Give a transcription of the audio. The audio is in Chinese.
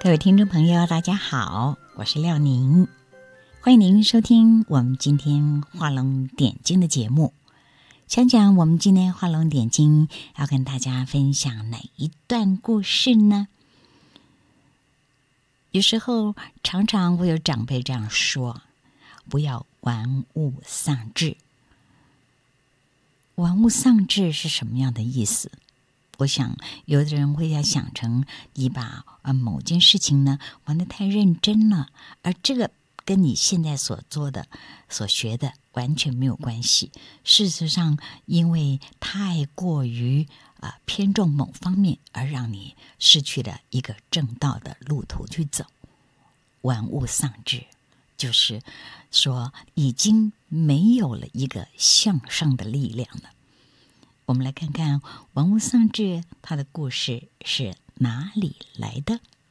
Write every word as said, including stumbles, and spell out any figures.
各位听众朋友大家好，我是廖宁，欢迎您收听我们今天画龙点睛的节目。想讲我们今天画龙点睛要跟大家分享哪一段故事呢？有时候常常会有长辈这样说，不要玩物丧志。玩物丧志是什么样的意思？我想有的人会要想成你把呃某件事情呢玩得太认真了，而这个跟你现在所做的所学的完全没有关系。事实上因为太过于呃偏重某方面，而让你失去了一个正道的路途去走。玩物丧志就是说已经没有了一个向上的力量了。我们来看看玩物丧志它的故事是哪里来的。